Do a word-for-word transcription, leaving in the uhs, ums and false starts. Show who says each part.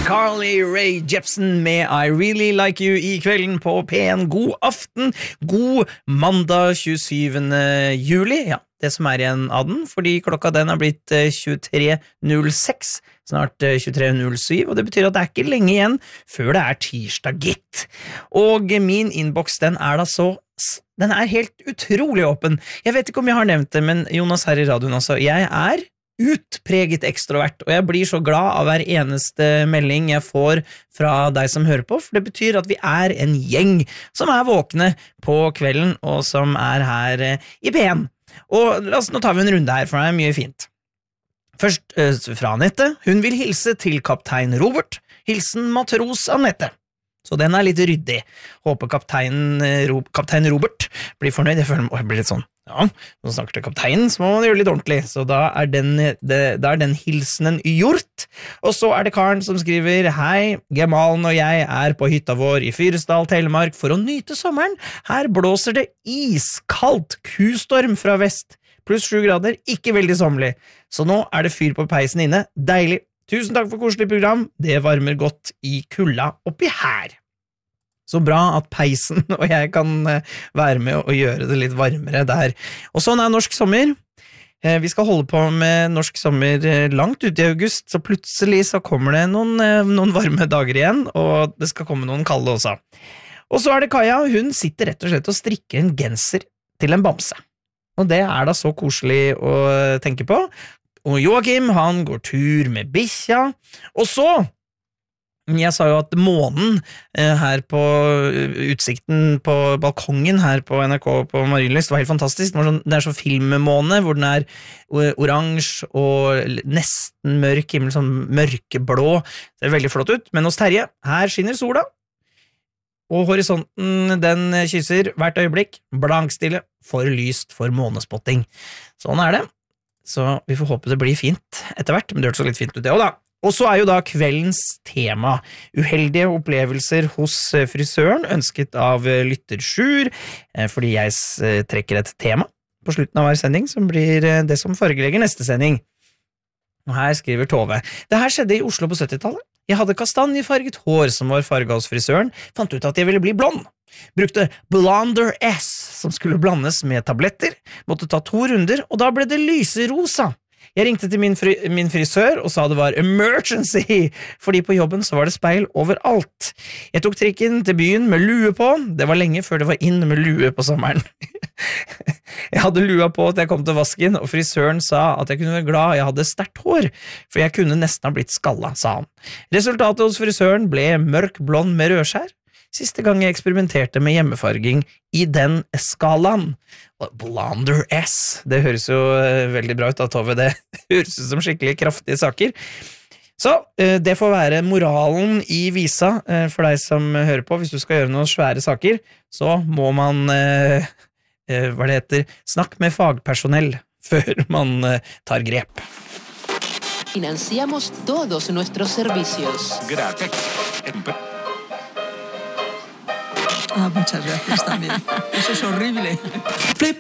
Speaker 1: Carly Rae Jepsen med I Really Like You I kvelden på P en. God aften, god mandag tjuesyvende juli, ja, det som er igjen av den, fordi klokka den har blitt tjuetre null seks, snart tjuetre null syv, og det betyr at det er ikke lenge igjen før det er tirsdag, gitt. Og min inbox, den er da så, den er helt utrolig åpen. Jeg vet ikke om jeg har nevnt det, men Jonas her i radioen også, jeg er utpreget ekstrovert, og jeg blir så glad av hver eneste melding jeg får fra deg som hører på, for det betyr at vi er en gjeng som er våkne på kvelden, og som er her i P en. Og la oss, nå tar vi en runde her, for det er mye fint. Først fra Anette, hun vil hilse til kaptein Robert, hilsen matros Anette. Så den er litt ryddig. Håper kaptein, kaptein Robert blir fornøyd. Jeg føler jeg blir litt sånn, ja, nå snakker til kapteinen, så må man gjøre litt ordentlig. Så da er den, det, da er den hilsenen gjort. Og så er det Karen som skriver, hei, Gemalen og jeg er på hytta vår i Fyresdal, Telemark for å nyte sommeren. Her blåser det iskaldt kustorm fra vest, pluss sju grader, ikke veldig sommerlig. Så nå er det fyr på peisen inne, deilig. Tusen takk for koselig program, det varmer godt i kulda oppi her. Så bra at peisen og jeg kan være med og gjøre det litt varmere der. Og sånn er norsk sommer. Vi skal holde på med norsk sommer langt ut i august, så plutselig så kommer det noen, noen varme dager igjen, og det skal komme noen kalde også. Og så er det Kaja, hun sitter rett og slett og strikker en genser til en bamse. Og det er da så koselig å tenke på. Og Joachim, han går tur med bikkja, og så, jeg sa jo at månen eh, her på utsikten på balkongen her på N R K på Marienlyst var helt fantastisk. Det, var sånn, det er sånn filmmåne hvor den er oransje og nesten mørk himmel, sånn mørkeblå. Det ser veldig flott ut, men hos Terje, her skinner sola, og horisonten den kysser hvert øyeblikk, blankstille, for lyst for månespotting. Sånn er det. Så vi får håpe det blir fint etter hvert, men det hørte så litt fint ut det også da. Og så er jo da kveldens tema uheldige opplevelser hos frisøren, ønsket av lytter Sjur, fordi jeg trekker et tema på slutten av hver sending, som blir det som forelegger neste sending. Og her skriver Tove, det her skjedde i Oslo på syttitallet. Jeg hadde kastanjefarget hår som var farget hos frisøren, fant ut at jeg ville bli blond. Brukte Blonder S, som skulle blandes med tabletter, måtte ta to runder, og da ble det lyserosa. Jeg ringte til min, fri, min frisør og sa det var emergency, fordi på jobben så var det speil overalt. Jeg tok trikken til byen med lue på, det var lenge før det var inn med lue på sommeren. Jeg hadde lua på til jeg kom til vasken, og frisøren sa at jeg kunne være glad jeg hadde sterkt hår, for jeg kunne nesten ha blitt skalla, sa han. Resultatet hos frisøren ble mørk blond med rødskjær. Siste gang jeg eksperimenterte med hjemmefarging i den skalaen. Blonder S, det høres jo veldig bra ut av Tove, det høres ut som skikkelig kraftige saker. Så det får være moralen i visa for deg som hører på. Hvis du skal gjøre noen svære saker, så må man, hva det heter, snakke med fagpersonell før man tar grep.
Speaker 2: Financiamos todos nuestros servicios.
Speaker 3: Gracias.
Speaker 4: Ah, muchas gracias también. Eso es horrible.